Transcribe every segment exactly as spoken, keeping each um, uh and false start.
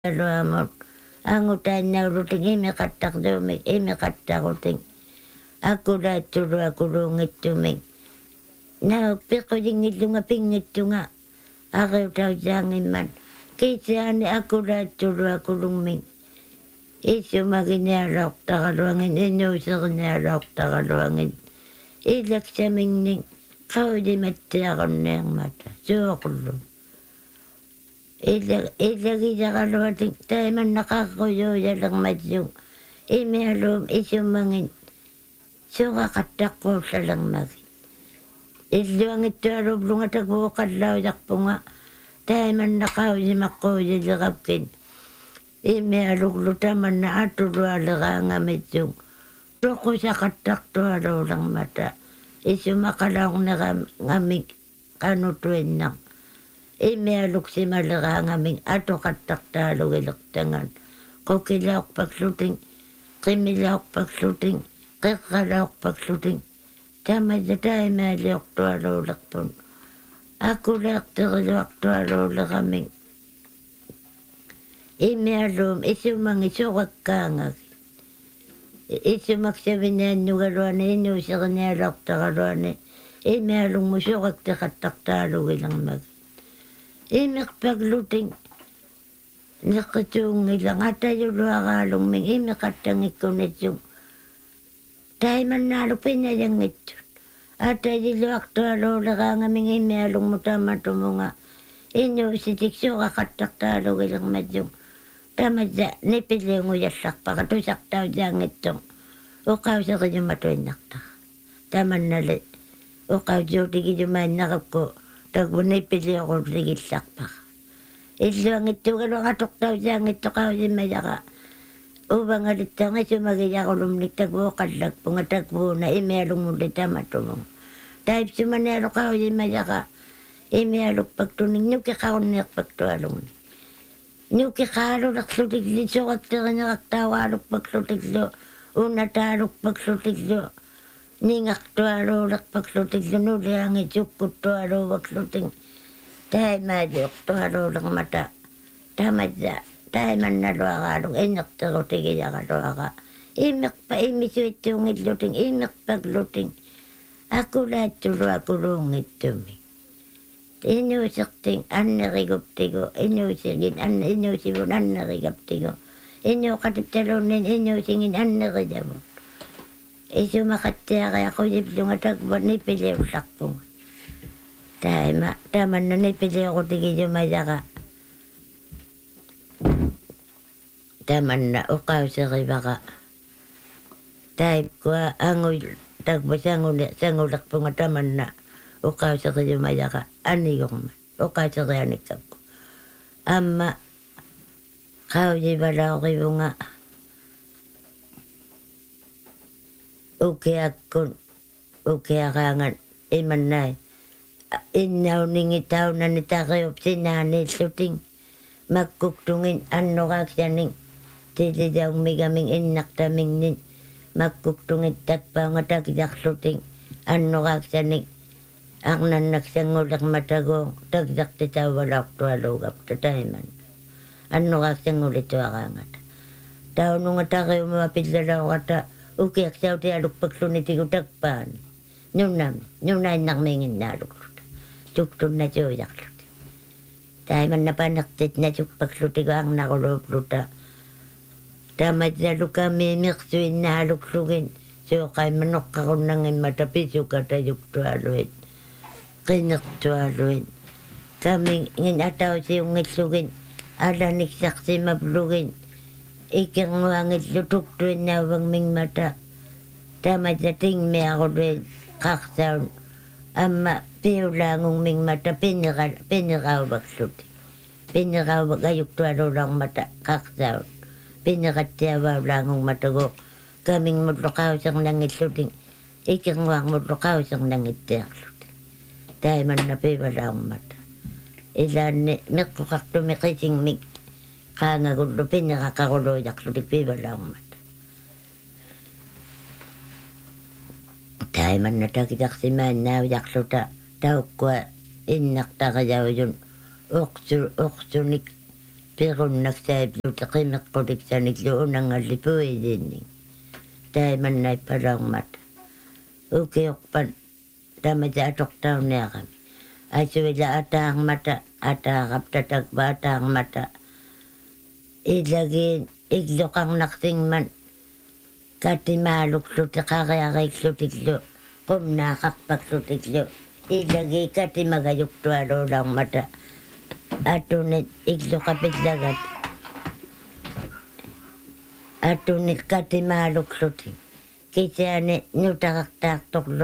Luamot angutan nauruting imi katak dumik imi katakuting aku datulu aku lungit tumik na piko dingit dunga pingit dunga aku tau jangiman kisahani aku datulu aku lungmik isu magini alok takaluangin inusir ni alok takaluangin ilak samingning kau di mati akon niyang mata suwakulung Ila ila kita kalau ating tayo man nakakuyo yalang madyong imialum isumangin suka katakko sa lang magin. Iluang ito arublong at agbukallaw yakpunga tayo man nakakuyo makuyo yakapkin. Imialugluta man na atulwala nga madyong roko sa katakto araw lang mata. Isumakalaw na ngamig kanutuin na. Imialok si malaga ang aming ato kataktalog ilaktangan. Kukilaok pagsuting, kimilaok pagsuting, kakalaok pagsuting. Tama sa tayo maliok to araw lakpon. Ako lak takalak to araw lakaming. Imialom, isumang isukak kangag. Isumak sabi niya nugaruan na inu sa kanya lak takaruan na. Imialong musukak takataktalog ilang mag. Imik pagluting nakatung ilang ata yung luakalong ming imik atang ikunit yung tayo man nalupin na yung ito. Ata yung luak to alo laka nga ming imialong mutama to mga inyo sitik so kakatak talo ilang madyong tamadya nipili yung uyasak pa katusak tao dyan itong ukaw sa kanyang matuin nakta. Taman nali ukaw dyo tigi dumain nakap ko tagbunay pili ako rigit sakpak. Ito ang ito ka lang atok tao dyan, ito ka din mayaka. Ubang alita nga sumagiya ko lumlik tagbo kalag po nga tagbo na imealong mulit na matumong. Dahil sumanero ka din mayaka, imealong pagtuning nyo kikaon niyak pagtualong. Nyo kikalo naksutig dito kakta nga kaktawalok pagsutig do, una talok pagsutig do. Ningak tuaro lak pagsuting sunuli ang itsukot tuaro pagsuting. Tayo madyok tuaro lang mata. Tamadya. Tayo man naluakalong inak taro tigil akaluaka. Imak pa imisuit yung itluting. Imak pagluting. Ako lahat tulo ako lungit tumi. Inusakting anarigop tigo. Inusigin inusigun anarigop tigo. Inu katitalunin inusingin anarigabo. Isu makatya kaya ko yung atagbo nipili ako sakpong. Tayo ma, taman na nipili ako tigi yung mayaka. Taman na ukaw sa kibaka. Tayo ko angoy, tagbo sangulak, sangulak po nga taman na ukaw sa yung mayaka. Ani yung man, ukaw sa kaya nikap ko. Ama, kaw di bala ako yung nga. Uke akon, uke akangan, iman na inaw ningitaw na nitakayop sinanil suting. Magkuktungin ano kaksaning, tili daw migaming inak taming nin. Magkuktungin takpa nga tagdak suting, ano kaksaning. Ang nanaksangulak matagong, tagdak titawalak tuwalugap tatayman. Ano kaksangulit to akangat. Tao nung atakayo mapidlalaw kata, uke ak sao ti aluk pagsuniti ko tagpan. Nyum nam, nyum na inak mingin na aluk. Tuktun na siyo yak. Tayo man napanaktit na suk pagsuti ko ang nakulop luta. Tamad na luka mimiksuin na aluk sugin. So kay manok ako nangin matapiso ka tayo tuwaluin. Kinak tuwaluin. Kami ngin ataw siyong ngitsugin. Ala niksak si mablugin. Ikang wangit lutuk tuwin na wang ming mata. Tama sa ting me ako tuwin kaksaon. Ama piyo langong ming mata pinakaw baksuti. Pinakaw bagayok tuwalo lang mata kaksaon. Pinakatiyawaw langong matago. Kaming mutlukaw sang langit suting. Ikang wang mutlukaw sang langit tiyak suting. Dahil man na piyo lang mata. Ilan ni mikukak tumikising mik. Kanga gulo pinakakakulo yak sutik piba lang mat. Tayo man natakitak si man na yak suta. Tau kwa inak takayaw yun. Uksul uksunik Pirunnaksaapilu taqimeqqulitsaniklu unangallipuilinni. Taimannaippalaormat. Ukiorpan tamata atoqtauniaqam. Asuila ataarmata ataarapta takva ataarmata. Ilagiin igluqarnartingman katimaalukluti qariariiklutiklu qumnaaqarpaklutiklu ilagi katimagayuktualuularmata atunit igluqapillagat atunit katimaalukluti kisiani nutaqartaartorlu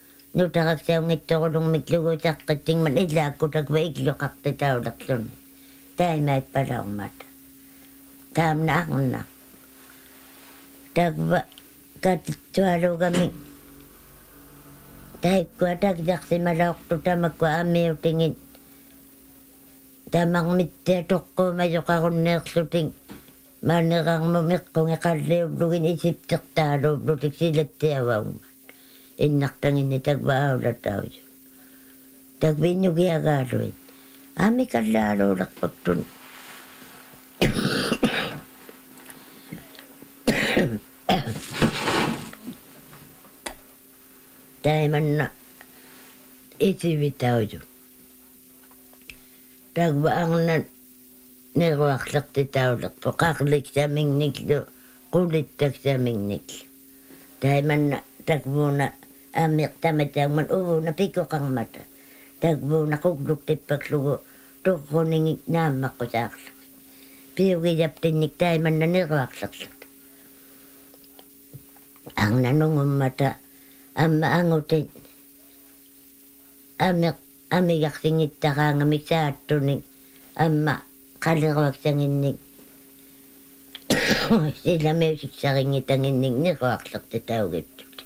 nutaqaksiaungittorulungmitlugutaqqittingman ilaakkutakva igluqartitaulerluni taimaipalaormata taamna aqna takva katittualugami taikkua takjaqsimalaortu tamakkua amiutingit tamarmittia toqquumajoqarunneerluting maaneraarmu meqqungeqalliullugin isiptertaaluullutik silattiavaummat innartanginni takva aulataaju takvinnugiagaaluit amikallaaluulerpaktun taimanna isivitauju takvaarnan neruaqlertitaulerpo qarliksamingniklu qulittaksamiingniklu taimanna takvuuna aamiqtamataangman uvuna pikoqarmata takvuuna qugluktippaklugu torruningik naammaqqutaarlu piugijaptinnik taimanna neruaqlerlu arnanungummata amma angutit amiq amigarsingittaraangamik saattunik amma qaliruaksanginnik silamiusiksaringitanginnik neruaqlertitaugiptut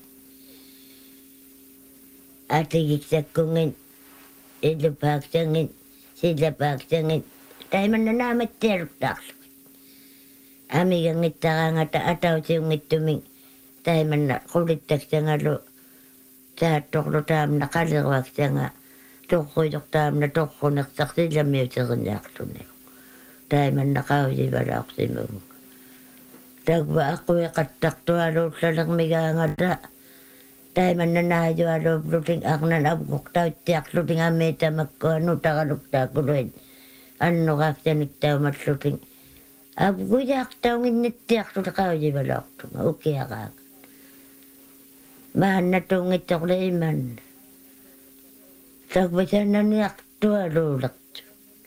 atigiksakkungin ilupaaksangit silapaaksangit taimanna naamattialuktaarlu amigangittaraangata atausiungittumik taimanna qulittaksangalo saattorlu taamna qaliruaksanga torruyortaamna torruneqsarsilamiuterinearluni taimanna qausivalaorsimugu takva aquiqattartualuullalermigaangata taimanna naajualuupluting arnan avguqtauttiarluting amiitamakkua nutaqaluktaakuluit annoraaksanik taumalluting avgujaaqtaunginnittiarluli qausivalaortunga ukiaqaaq maannatungittorlu imanna takvasananiartualuulertu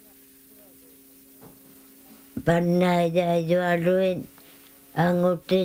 pannaajajualuin angutin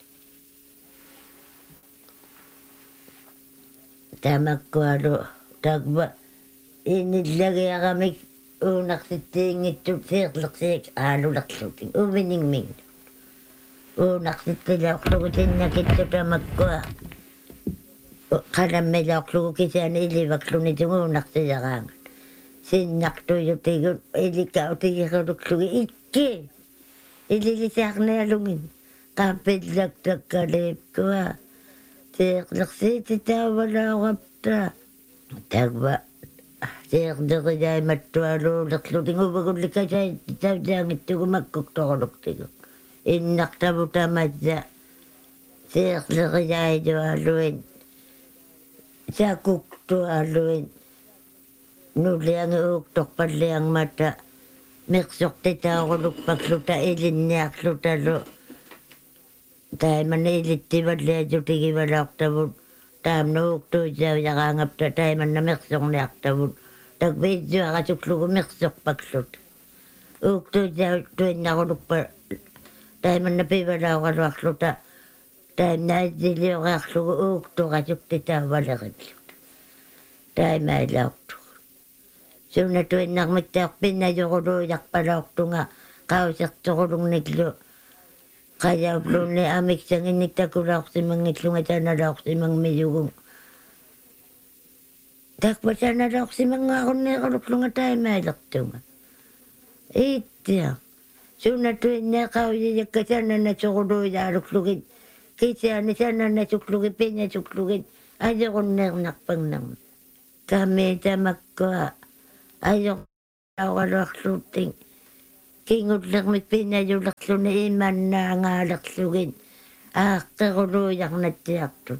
tamakkualu takva inillagiaramik uunaqsittiingittut siirlersiik aalulerlutin uviningming uunaqsittilaorlugu sinnakittu tamakkua qalammilaorlugu kisiani ilivakluni tunguunaqsijaraangat sinnartuyutigut ilikautigiruluklugi ikki ililisaarnialungin qaapillaktakkaliipkua siirlersiititaavalaorapta takva siirleriaimattualuulerlutinguvagullikasaai tavjaangittugu makkuktoruluktigu innartavutamatsa siirleriaijualuin sakuktualuin nuliangi uuktorpalliangmata miqsortitaarulukpakluta ilinniarlutalu taimanna ilittivalliajutigivalortavut taamna uuktuisaaujaraangapta taimanna miqsorniartavut takviitsuarasuklugu miqsorpaklut uuktuisautuinnarulukpa taimanna pivalauraluarluta taimna isilioriarlugu uukturasuktitaavaleritlut taimailaortu sunnatuinnarmittaorpinnajoruluiarpalaortunga qausertorulungniklu qajaupluunni amiksanginnik takulaorsimangillunga tanalaorsimangmiyugung takpasanalaorsimangaarunnieruluklunga taimailertunga iittia sunnatuinneqaujijakka sananasoruluilaaluklugit kisiani sananasuklugit pinnasuklugit ajorunneernarpangnarma kami tamakkua ajoqaugaluarluutting Kingullermik pinajullerluni imannaangaallerlugin aaqqeruluujarnattiartut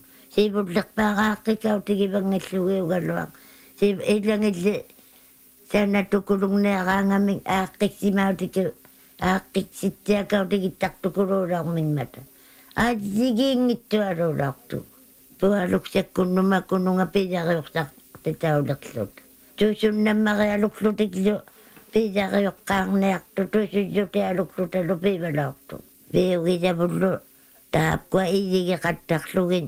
siivullerpaaqaaqqikautigivangillugiugaluaq siив ilangilli sanatukulungneeraangamik aaqqissimautiku aaqqiksittiakautigittartukuluularmingmata aasigiingittualuulartu pualuksakkunnuma kununga pijariursaq titaullerlut tuusunnammarialuklutiklu pijariuqqaarniartu tuusullutialuklutalu piivalaartu piugijavullu taapkua iyigiqattarlugin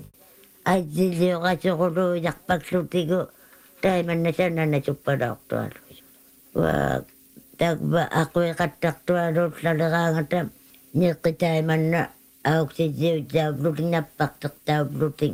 aisiliuqasuruluujarpaklutigu taimanna sanana suppalaartualu waa takva aquiqattartualuullaleraangata niqqitaimanna auksisiutaavlutin nappartertaavlutin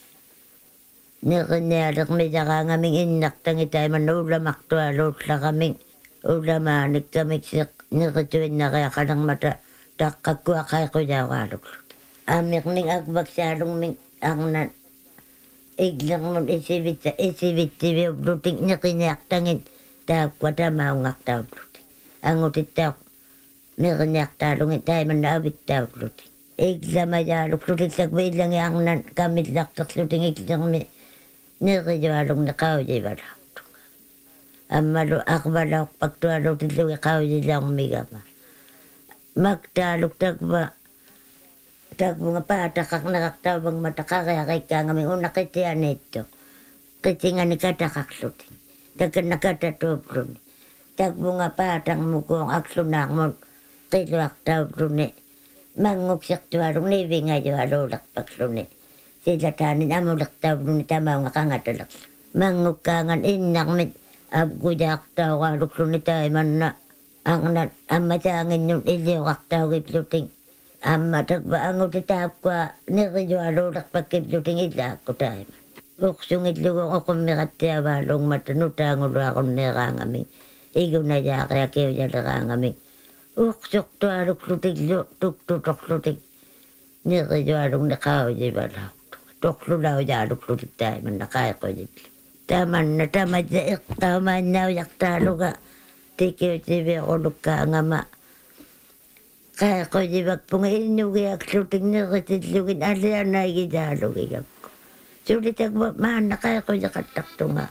niqinialermijaraangaming innartangitaimanna ulamartualuullaraming ulamaanikkamik siq niqituinnariaqalermata taqqakkuaqaiqujauaaluklut aamirning akvaksaalungming arnan iglermun isivita isivittiviuvlutin niqiniartangit taakwa tamaungartaavlutin angutittauq niqiniartaalungit taimanna avittaavlutin iglamayaaluklutiktakva illangiarnan kamillarterlutin iglermi niqiyualungni qaujivalaqtu ammalu aqvalauqpaktualutillugi qaujilaarmigama maktaaluk takva takvunga paataqarnerartauvangmata qariaqikkaangami unaqitianiittu qitingani kataqarlutin takanna katatuupluni takvunga paatarmukuun aqlunaarmun qiluartauvluni manguksiqtualung nivingajualuulerpakluni silataanin amulertauvluni tamaunga qangatalaqlu mangukkaangan innarmit apkujaaqtauqaalukluni taimanna arnat ammatsaanginnun iliuqartaugiplutin amma takva angutitaapkua nirijualuulerpakkiplutin ilaakku taiman uqsungillugu uqummiqattiavaalungmata nutaanguluaqunneeraangami igunajaaqriakiujaleeraangami uqsuqtualuklutiklu tuktutorlutik nirijualungni qaujivalaqtu toqlulaujaaluklutik taimanna qaiqujitlu tamanna tamatsa iqqaumaannaujaqtaaluga tikiutiviqulukkaangama qaiqujivakpunga innugiaqlutik niritilugin alianaigitaalugigakku sulitakva maanna qaiqujiqattartunga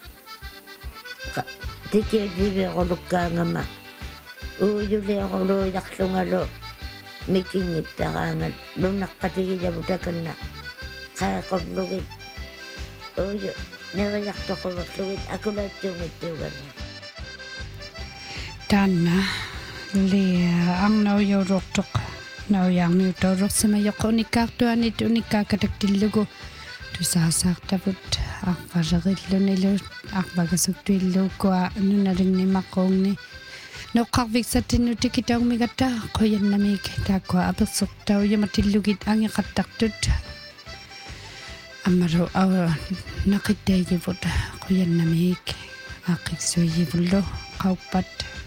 tikiutiviqulukkaangama uuyuliaquluujaqlungalu mikingittaraangat lunaqqatigilavutakanna qaiqullugit uuyu neriartoquvaklugit akulaattuungittuuganna tanna li angnaujuruqtoq naujaarniutoorersimajoq unikkaartuanit unikkaakataktillugu tusaasaartaput arpalerillunilu arpagasuktuilluukkua nunalinnimaquungni noqqarviksattinnu tikitaummigatta qoyannamik taakkua apersortaujamattillugit angiqattartut ammaru awa naqittaijivut qoyannamik aaqiksuijivullu qauppat